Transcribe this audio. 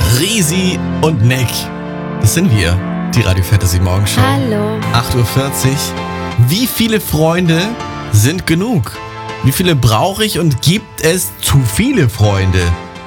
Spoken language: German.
Risi und Nick. Das sind wir, die Radio Fantasy Morgenshow. Hallo. 8:40 Uhr. Wie viele Freunde sind genug? Wie viele brauche ich und gibt es zu viele Freunde?